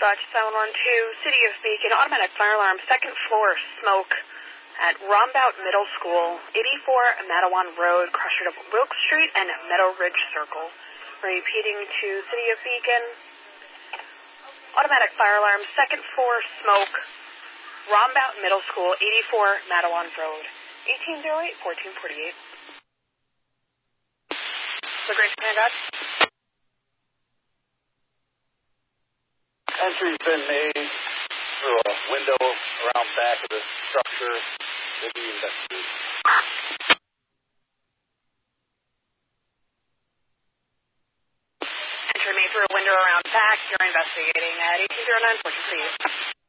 Dispatch 712, City of Beacon, automatic fire alarm, second floor, smoke at Rombout Middle School, 84 Matawan Road, crossroad of Wilk Street and Meadow Ridge Circle. Repeating to City of Beacon, automatic fire alarm, second floor, smoke, Rombout Middle School, 84 Matawan Road, 1808-1448. The Great Japan God. Entry's been made through a window around back of the structure. They'll be investigated. Entry made through a window around back. You're investigating at 1809 Fortune, please.